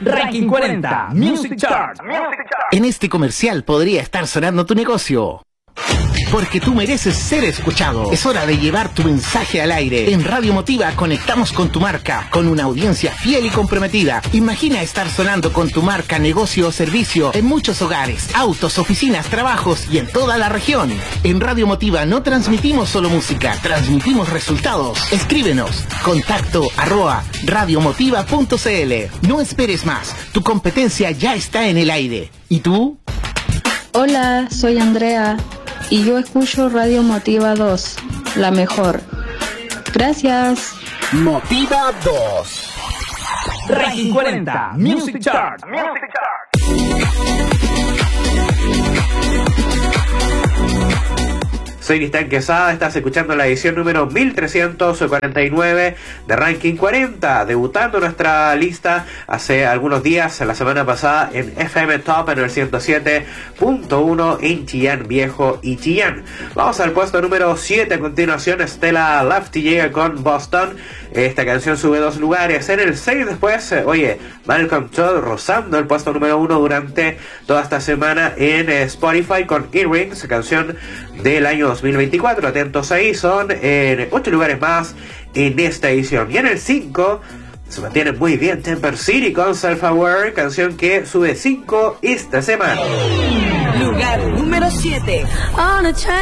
Ranking 40 Music Chart. En este comercial podría estar sonando tu negocio. Porque tú mereces ser escuchado. Es hora de llevar tu mensaje al aire. En Radio Motiva conectamos con tu marca, con una audiencia fiel y comprometida. Imagina estar sonando con tu marca, negocio o servicio en muchos hogares, autos, oficinas, trabajos y en toda la región. En Radio Motiva no transmitimos solo música, transmitimos resultados. Escríbenos, contacto@radiomotiva.cl. No esperes más, tu competencia ya está en el aire. ¿Y tú? Hola, soy Andrea y yo escucho Radio Motiva 2, la mejor. Gracias. Motiva 2. Ranking 40 Music Chart. Soy Cristian Quesada, estás escuchando la edición número 1349 de Ranking 40, debutando nuestra lista hace algunos días, la semana pasada en FM Top en el 107.1 en Chillán Viejo y Chillán. Vamos al puesto número 7 a continuación. Stella Lafty llega con Boston. Esta canción sube 2 lugares. En el 6 después, Malcolm Todd rozando el puesto número 1 durante toda esta semana en Spotify con Earrings, canción del año 2024. Atentos ahí, son en 8 lugares más en esta edición. Y en el 5 se mantiene muy bien Temper City con Self-Aware, canción que sube 5 esta semana. Lugar número 7.